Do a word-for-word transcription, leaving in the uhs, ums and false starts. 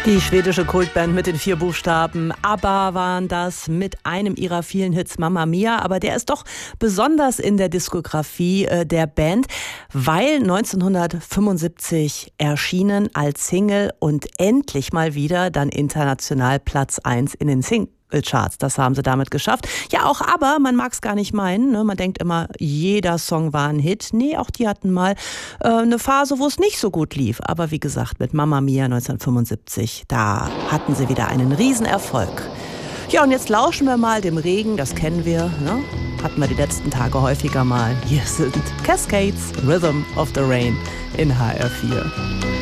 Die schwedische Kultband mit den vier Buchstaben ABBA waren das mit einem ihrer vielen Hits Mamma Mia. Aber der ist doch besonders in der Diskografie äh, der Band, weil neunzehnhundertfünfundsiebzig erschienen als Single und endlich mal wieder dann international Platz eins in den Singles. Charts. Das haben sie damit geschafft. Ja, auch aber, man mag es gar nicht meinen, ne? Man denkt immer, jeder Song war ein Hit. Nee, auch die hatten mal äh, eine Phase, wo es nicht so gut lief. Aber wie gesagt, mit Mamma Mia neunzehnhundertfünfundsiebzig, da hatten sie wieder einen Riesenerfolg. Ja, und jetzt lauschen wir mal dem Regen, das kennen wir, ne? Hatten wir die letzten Tage häufiger mal. Hier sind Cascades, Rhythm of the Rain in H R vier.